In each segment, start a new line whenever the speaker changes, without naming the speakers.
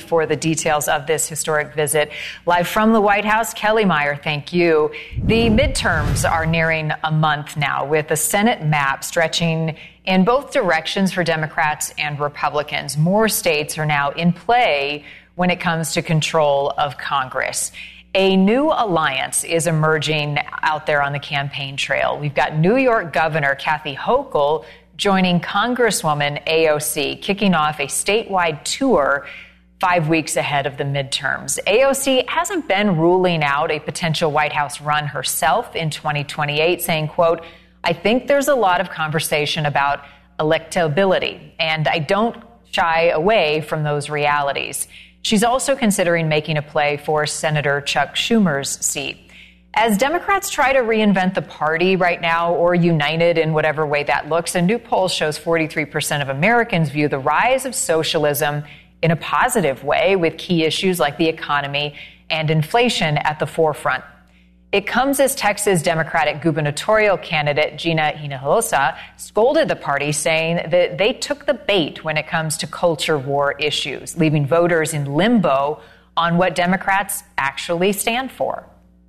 for the details of this historic visit. Live from the White House, Kelly Meyer, thank you. The midterms are nearing a month now, with a Senate map stretching in both directions for Democrats and Republicans. More states are now in play when it comes to control of Congress. A new alliance is emerging out there on the campaign trail. We've got New York Governor Kathy Hochul joining Congresswoman AOC, kicking off a statewide tour 5 weeks ahead of the midterms. AOC hasn't been ruling out a potential White House run herself in 2028, saying, quote, "I think there's a lot of conversation about electability, and I don't shy away from those realities." She's also considering making a play for Senator Chuck Schumer's seat. As Democrats try to reinvent the party right now, or unite it in whatever way that looks, a new poll shows 43% of Americans view the rise of socialism in a positive way, with key issues like the economy and inflation at the forefront. It comes as Texas Democratic gubernatorial candidate Gina Hinojosa scolded the party, saying that they took the bait when it comes to culture war issues, leaving voters in limbo on what Democrats actually stand for.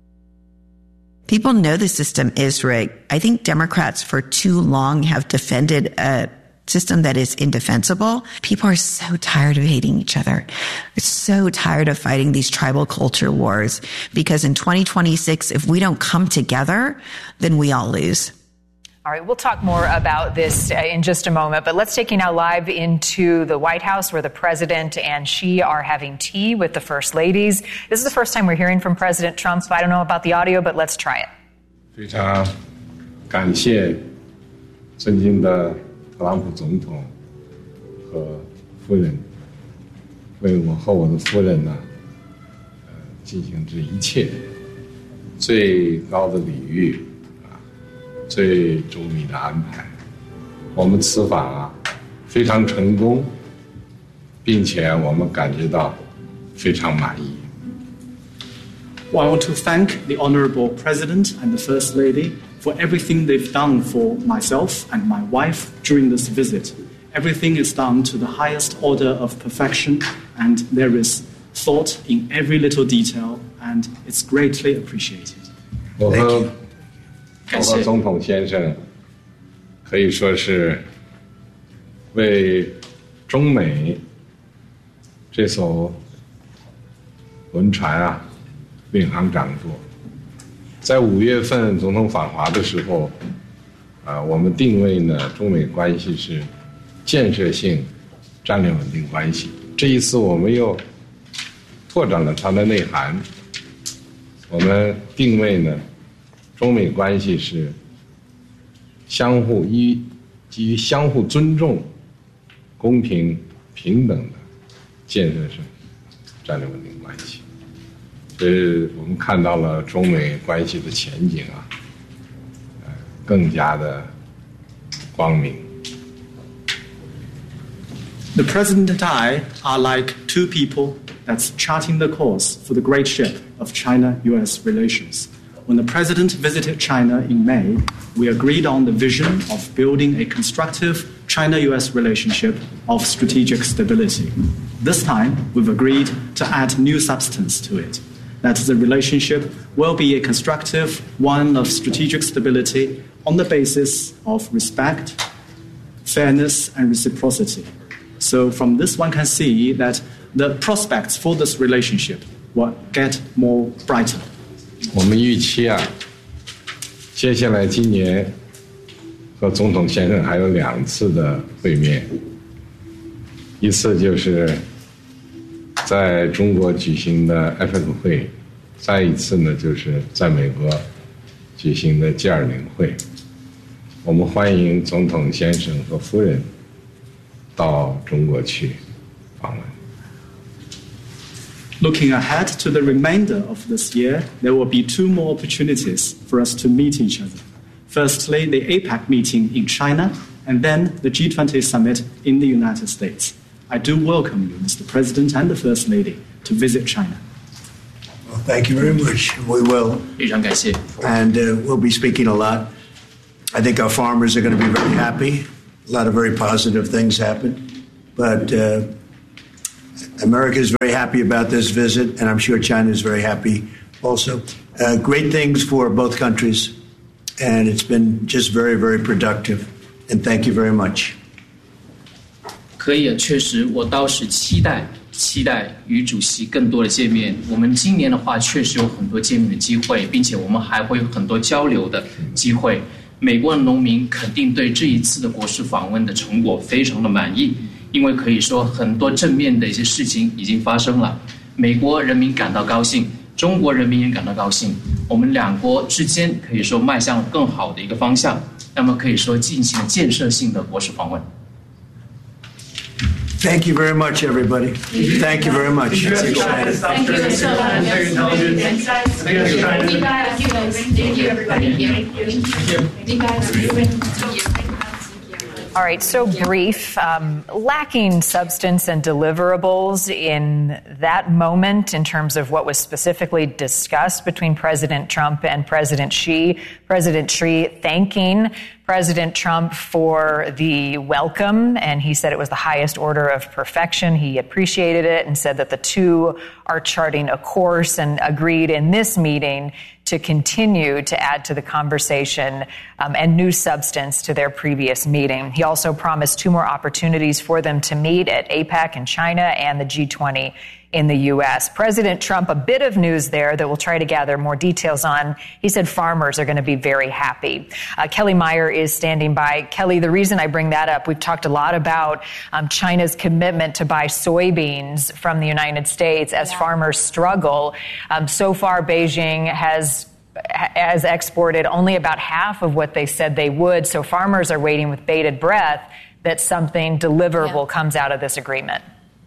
People know the system is rigged. I think Democrats for too long have defended a system that is indefensible. People are so tired of hating each other. They're so tired of fighting these tribal culture wars, because in 2026, if we don't come together, then we all lose.
All right, we'll talk more about this in just a moment, but let's take you now live into the White House, where the president and she are having tea with the first ladies. This is the first time we're hearing from President Trump, so I don't know about the audio, but let's try it.
非常感谢尊敬的特朗普总统和夫人为我和我的夫人呢，进行这一切最高的礼遇最周密的安排。我们此访非常成功，并且我们感觉到非常满意。
Well, I want to thank the Honourable President and the First Lady for everything they've done for myself and my wife during this visit. Everything is done to the highest order of perfection, and there is thought in every little detail, and it's greatly appreciated.
我和总统先生可以说是为中美这艘轮船领航掌舵。在5月份总统访华的时候，我们定位呢，中美关系是建设性战略稳定关系。这一次我们又拓展了它的内涵，我们定位呢，中美关系是基于相互尊重、公平平等的建设性战略稳定关系。所以我们看到了中美关系的前景更加的光明。
The President and I are like two people that's charting the course for the great ship of China-US relations. When the President visited China in May, we agreed on the vision of building a constructive China-US relationship of strategic stability. This time, we've agreed to add new substance to it. That the relationship will be a constructive one of strategic stability on the basis of respect, fairness, and reciprocity. So from this one can see that the prospects for this relationship will get more brighter.
我们预期接下来今年和总统先生还有2次的会面，一次就是在中国举行的 APEC 会，再一次呢就是在美国举行的 G20 会。我们欢迎总统先生和夫人到中国去访问。
Looking ahead to the remainder of this year, there will be 2 more opportunities for us to meet each other. Firstly, the APEC meeting in China, and then the G20 summit in the United States. I do welcome you, Mr. President and the First Lady, to visit China.
Well, thank you very much. We will. And we'll be speaking a lot. I think our farmers are going to be very happy. A lot of very positive things happen. But America is very happy about this visit, and I'm sure China is very happy also. Great things for both countries, and it's been just very, very productive. And thank you very much.
可以，确实，我倒是期待与主席更多的见面。我们今年的话，确实有很多见面的机会，并且我们还会有很多交流的机会。美国的农民肯定对这一次的国事访问的成果非常的满意，因为可以说很多正面的一些事情已经发生了。美国人民感到高兴，中国人民也感到高兴。我们两国之间可以说迈向了更好的一个方向，那么可以说进行建设性的国事访问。
Thank you very much, everybody. Thank you very much.
Thank you so much.
All right, so brief, lacking substance and deliverables in that moment in terms of what was specifically discussed between President Trump and President Xi. President Xi thanking President Trump for the welcome, and he said it was the highest order of perfection. He appreciated it and said that the two are charting a course and agreed in this meeting to continue to add to the conversation and new substance to their previous meeting. He also promised 2 more opportunities for them to meet at APEC in China and the G20 in the U.S. President Trump, a bit of news there that we'll try to gather more details on. He said farmers are going to be very happy. Kelly Meyer is standing by. Kelly, the reason I bring that up, we've talked a lot about China's commitment to buy soybeans from the United States as farmers struggle. So far, Beijing has exported only about half of what they said they would. So farmers are waiting with bated breath that something deliverable comes out of this agreement.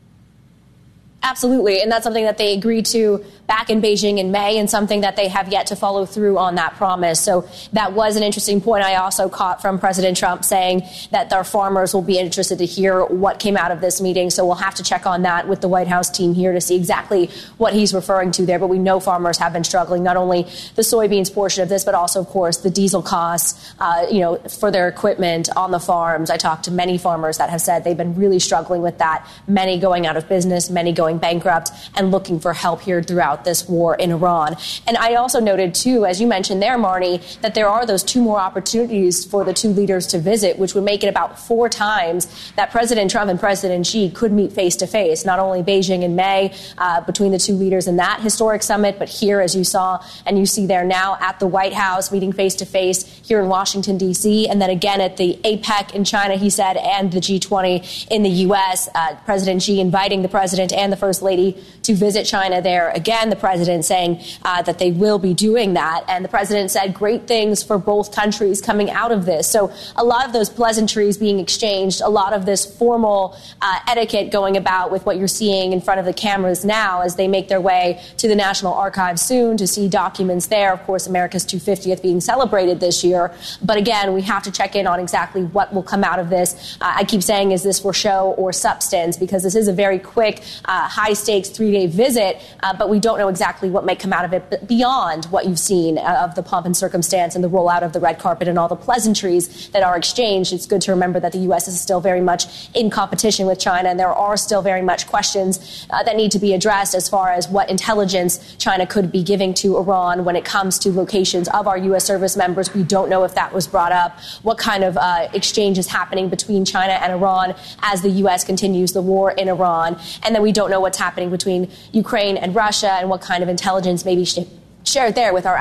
Absolutely. And that's something that they agreed to back in Beijing in May and something that they have yet to follow through on that promise. So that was an interesting point I also caught from President Trump saying that their farmers will be interested to hear what came out of this meeting. So we'll have to check on that with the White House team here to see exactly what he's referring to there. But we know farmers have been struggling, not only the soybeans portion of this, but also, of course, the diesel costs, for their equipment on the farms. I talked to many farmers that have said they've been really struggling with that, many going out of business, many going bankrupt and looking for help here throughout this war in Iran. And I also noted, too, as you mentioned there, Marnie, that there are those 2 more opportunities for the 2 leaders to visit, which would make it about 4 times that President Trump and President Xi could meet face to face, not only Beijing in May between the 2 leaders in that historic summit, but here, as you saw and you see there now at the White House meeting face to face here in Washington, D.C., and then again at the APEC in China, he said, and the G20 in the U.S. President Xi inviting the president and the First Lady to visit China there. Again, the president saying that they will be doing that. And the president said great things for both countries coming out of this. So a lot of those pleasantries being exchanged, a lot of this formal etiquette going about with what you're seeing in front of the cameras now as they make their way to the National Archives soon to see documents there. Of course, America's 250th being celebrated this year. But again, we have to check in on exactly what will come out of this. I keep saying, is this for show or substance? Because this is a very quick, high-stakes 3-day visit, but we don't know exactly what may come out of it. But beyond what you've seen of the pomp and circumstance and the rollout of the red carpet and all the pleasantries that are exchanged, it's good to remember that the U.S. is still very much in competition with China, and there are still very much questions that need to be addressed as far as what intelligence China could be giving to Iran when it comes to locations of our U.S. service members. We don't know if that was brought up, what kind of exchange is happening between China and Iran as the U.S. continues the war in Iran, and then we don't know what's happening between Ukraine and Russia and what kind of intelligence may be shared there with our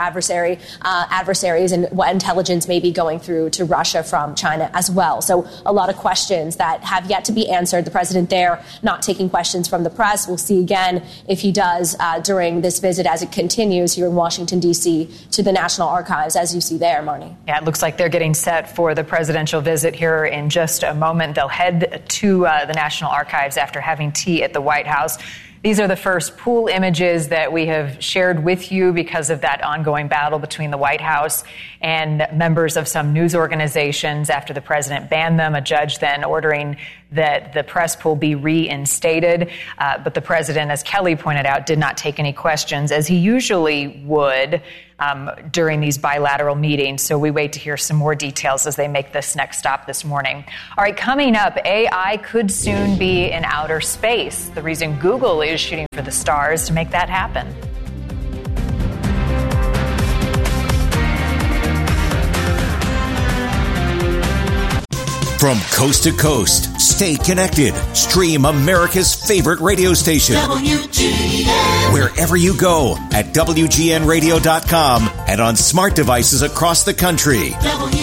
adversaries and what intelligence may be going through to Russia from China as well. So a lot of questions that have yet to be answered. The president there not taking questions from the press. We'll see again if he does during this visit as it continues here in Washington, D.C. to the National Archives, as you see there, Marnie.
Yeah, it looks like they're getting set for the presidential visit here in just a moment. They'll head to the National Archives after having tea at the White House. These are the first pool images that we have shared with you because of that ongoing battle between the White House and members of some news organizations after the president banned them. A judge then ordering that the press pool be reinstated. But the president, as Kelly pointed out, did not take any questions, as he usually would during these bilateral meetings. So we wait to hear some more details as they make this next stop this morning. All right, coming up, AI could soon be in outer space. The reason Google is shooting for the stars to make that happen.
From coast to coast, stay connected. Stream America's favorite radio station. WGN. Wherever you go at WGNradio.com and on smart devices across the country.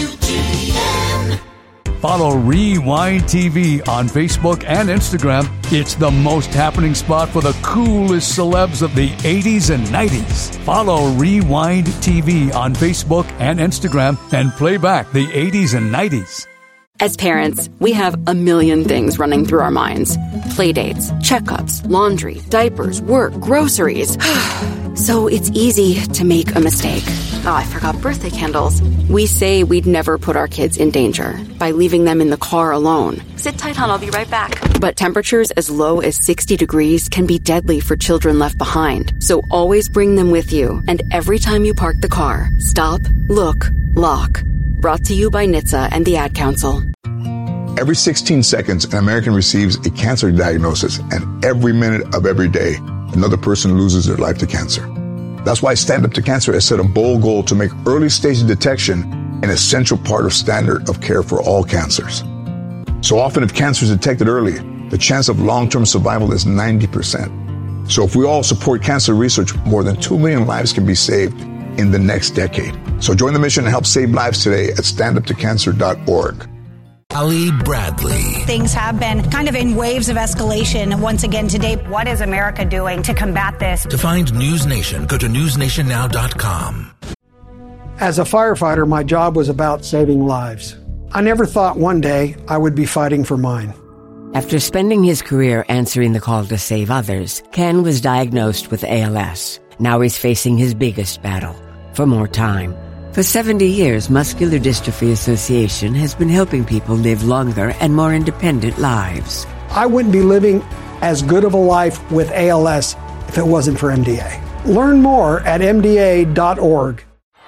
WGN.
Follow Rewind TV on Facebook and Instagram. It's the most happening spot for the coolest celebs of the 80s and 90s. Follow Rewind TV on Facebook and Instagram and play back the 80s and 90s.
As parents, we have a million things running through our minds. Playdates, checkups, laundry, diapers, work, groceries. So it's easy to make a mistake. Oh, I forgot birthday candles. We say we'd never put our kids in danger by leaving them in the car alone. Sit tight, hon, I'll be right back. But temperatures as low as 60 degrees can be deadly for children left behind. So always bring them with you. And every time you park the car, stop, look, lock. Brought to you by NHTSA and the Ad Council.
Every 16 seconds, an American receives a cancer diagnosis, and every minute of every day, another person loses their life to cancer. That's why Stand Up to Cancer has set a bold goal to make early stage detection an essential part of standard of care for all cancers. So often, if cancer is detected early, the chance of long-term survival is 90%. So if we all support cancer research, more than 2 million lives can be saved in the next decade. So join the mission and help save lives today at standuptocancer.org.
Ali Bradley.
Things have been kind of in waves of escalation once again today. What is America doing to combat this?
To find News Nation, go to newsnationnow.com.
As a firefighter, my job was about saving lives. I never thought one day I would be fighting for mine.
After spending his career answering the call to save others, Ken was diagnosed with ALS. Now he's facing his biggest battle, for more time. For 70 years, Muscular Dystrophy Association has been helping people live longer and more independent lives.
I wouldn't be living as good of a life with ALS if it wasn't for MDA. Learn more at MDA.org.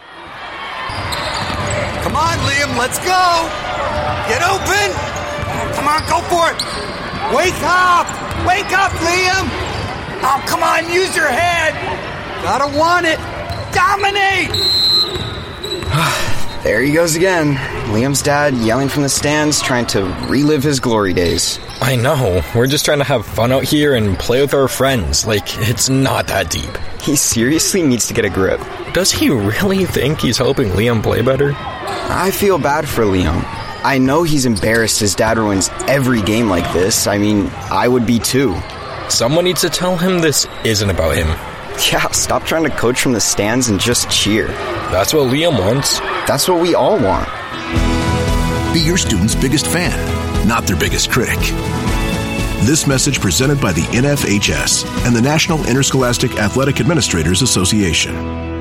Come on, Liam, let's go! Get open! Come on, go for it! Wake up! Wake up, Liam! Oh, come on, use your head! Gotta want it! Dominate!
There he goes again. Liam's dad yelling from the stands, trying to relive his glory days.
I know. We're just trying to have fun out here and play with our friends. Like, it's not that deep.
He seriously needs to get a grip.
Does he really think he's helping Liam play better?
I feel bad for Liam. I know he's embarrassed his dad ruins every game like this. I mean, I would be too.
Someone needs to tell him this isn't about him.
Yeah, stop trying to coach from the stands and just cheer.
That's what Liam wants.
That's what we all want.
Be your student's biggest fan, not their biggest critic. This message presented by the NFHS and the National Interscholastic Athletic Administrators Association.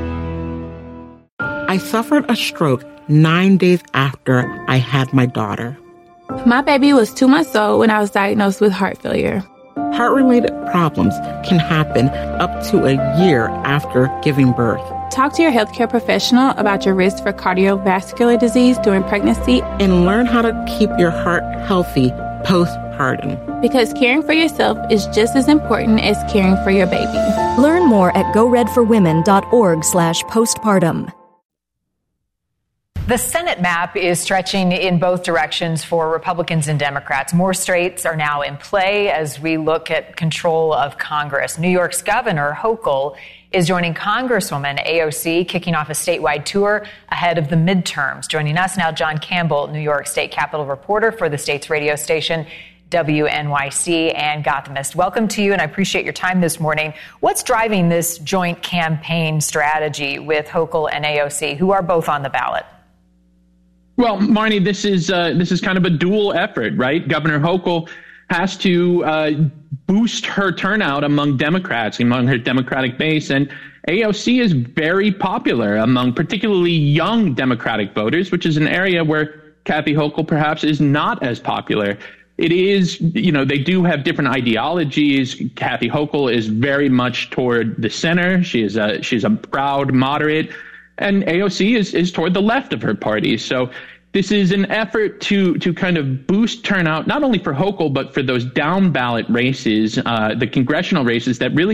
I suffered a stroke 9 days after I had my daughter.
My baby was 2 months old when I was diagnosed with heart failure.
Heart-related problems can happen up to a year after giving birth.
Talk to your healthcare professional about your risk for cardiovascular disease during pregnancy
and learn how to keep your heart healthy postpartum.
Because caring for yourself is just as important as caring for your baby.
Learn more at goredforwomen.org/postpartum.
The Senate map is stretching in both directions for Republicans and Democrats. More states are now in play as we look at control of Congress. New York's Governor Hochul is joining Congresswoman AOC, kicking off a statewide tour ahead of the midterms. Joining us now, John Campbell, New York State Capitol reporter for the state's radio station, WNYC and Gothamist. Welcome to you, and I appreciate your time this morning. What's driving this joint campaign strategy with Hochul and AOC, who are both on the ballot?
Well, Marnie, this is kind of a dual effort, right? Governor Hochul has to boost her turnout among Democrats, among her Democratic base, and AOC is very popular among particularly young Democratic voters, which is an area where Kathy Hochul perhaps is not as popular. it is, they do have different ideologies. Kathy Hochul is very much toward the center. She's a proud moderate, and AOC is toward the left of her party. So this is an effort to kind of boost turnout, not only for Hochul, but for those down ballot races, the congressional races that really